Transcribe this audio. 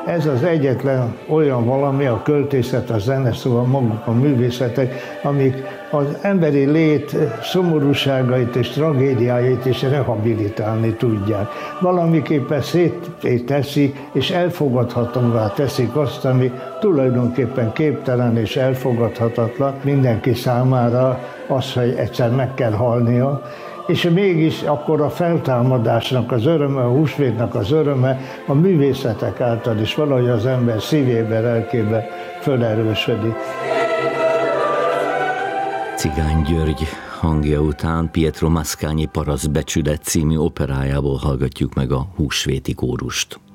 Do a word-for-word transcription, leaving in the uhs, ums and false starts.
Ez az egyetlen olyan valami, a költészet, a zene, szóval maguk a művészetek, amik az emberi lét szomorúságait és tragédiáit is rehabilitálni tudják. Valamiképpen szétteszik és elfogadhatóvá teszik azt, ami tulajdonképpen képtelen és elfogadhatatlan mindenki számára, az, hogy egyszer meg kell halnia, és mégis akkor a feltámadásnak az öröme, a húsvétnak az öröme a művészetek által is valahogy az ember szívébe, lelkébe felerősödik. Cigány György hangja után Pietro Mascagni Parasztbecsület című operájából hallgatjuk meg a húsvéti kórust.